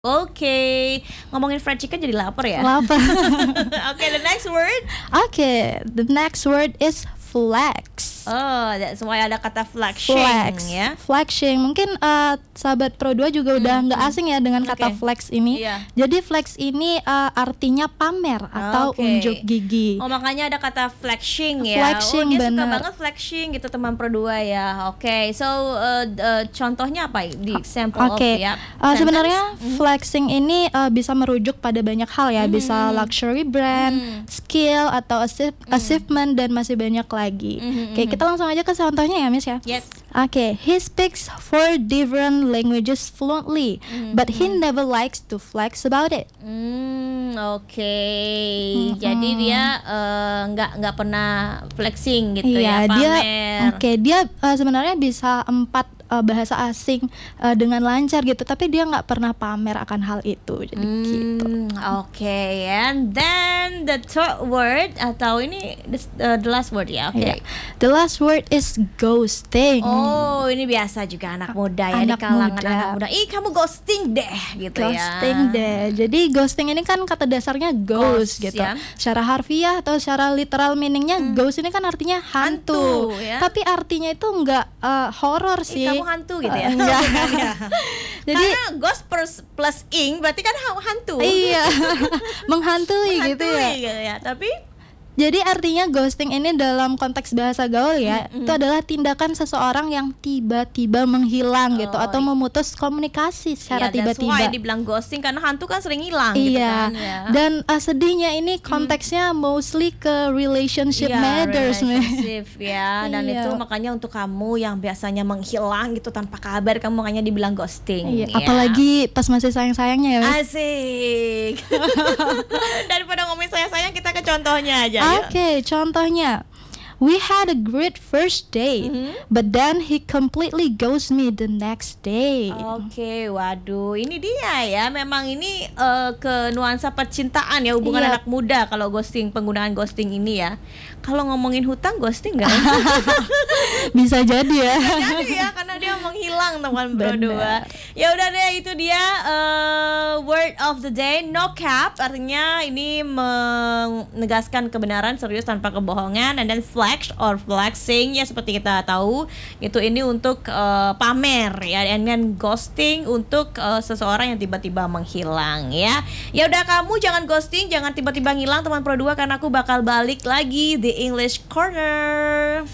Oke, ngomongin fried chicken jadi lapar ya. Lapar. Oke, the next word. Okay, the next word is flex. Oh, that's why ada kata flexing Flex, ya. flexing. Mungkin sahabat Pro 2 juga udah nggak asing ya dengan kata Oke. flex ini. Iya. Jadi flex ini artinya pamer atau Oke. unjuk gigi. Oh, makanya ada kata flexing ya. Flexing, dia suka bener. banget flexing gitu teman Pro 2 ya. Oke, so contohnya apa di example of Oke, ya? sebenarnya flexing ini bisa merujuk pada banyak hal ya, bisa luxury brand, skill atau achievement dan masih banyak lagi. Oke, kita langsung aja ke contohnya ya, Miss ya. Yes. Okay, he speaks 4 different languages fluently, but he never likes to flex about it. Oke. Jadi dia nggak pernah flexing gitu ya, Dia pamer. dia sebenarnya bisa 4 bahasa asing dengan lancar gitu, tapi dia nggak pernah pamer akan hal itu. Jadi gitu. Oke, and then the third word atau ini the last word ya. Oke. Yeah. The last word is ghosting. Oh, ini biasa juga anak muda ya, di Anak kalangan muda. anak muda. Ih, kamu ghosting deh gitu Ghosting ya. deh. Jadi ghosting ini kan kata dasarnya ghost gitu. ya. Secara harfiah atau secara literal meaningnya ghost ini kan artinya hantu. Hantu, ya. Tapi artinya itu enggak horor sih. Kamu hantu gitu ya. Enggak. Jadi Karena ghost plus ing berarti kan hantu. iya, menghantui gitu ya. Hantui gitu ya. Tapi Jadi artinya ghosting ini dalam konteks bahasa gaul ya, itu adalah tindakan seseorang yang tiba-tiba menghilang gitu atau memutus komunikasi secara ya, that's why tiba-tiba. dibilang ghosting karena hantu kan sering hilang gitu Iya, kan ya. dan sedihnya ini konteksnya mostly ke relationship Iya, matters nih. relationship ya. Dan Iya. itu makanya untuk kamu yang biasanya menghilang gitu tanpa kabar, kamu makanya dibilang ghosting. Iya, ya. apalagi pas masih sayang-sayangnya ya, Mas. Asik. Daripada ngomongin sayang-sayang, kita ke contohnya aja. yuk. Oke, contohnya. We had a great first date, but then he completely ghosts me the next day. Oke, waduh, ini dia ya. Memang ini ke nuansa percintaan ya, hubungan Iya. anak muda kalau ghosting, penggunaan ghosting ini ya. Kalau ngomongin hutang, ghosting nggak? Bisa jadi ya. Jadi ya, karena dia menghilang teman Benar. berdua. Ya udah deh, itu dia word of the day, no cap. Artinya ini menegaskan kebenaran serius tanpa kebohongan. And then flex or flexing ya seperti kita tahu itu ini untuk pamer ya. And then ghosting untuk seseorang yang tiba-tiba menghilang ya. Ya udah, kamu jangan ghosting, jangan tiba-tiba ngilang teman Pro 2, karena aku bakal balik lagi di English Corner.